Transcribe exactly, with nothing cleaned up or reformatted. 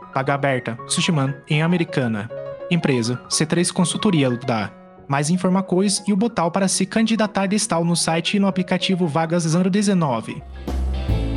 Vaga aberta, Sushman, em Americana. Empresa, C três Consultoria da. Mais informações e o botão para se candidatar está no site e no aplicativo Vagas zero dezenove.